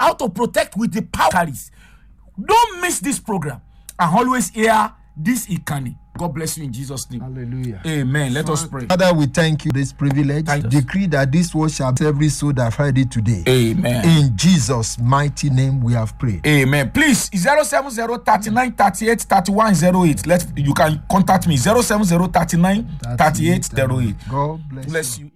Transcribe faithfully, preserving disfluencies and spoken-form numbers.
how to protect with the power carries. Don't miss this program and always hear this Ikani. God bless you in Jesus' name. Hallelujah. Amen. Let us pray. Father, we thank you for this privilege. Thank Decree that this word shall be every soul that heard it today. Amen. In Jesus' mighty name we have prayed. Amen. Please, zero seven zero thirty-nine thirty-eight thirty-one zero eight. Let you can contact me. zero seven zero thirty-nine thirty-eight zero eight. God bless, Bless you. you.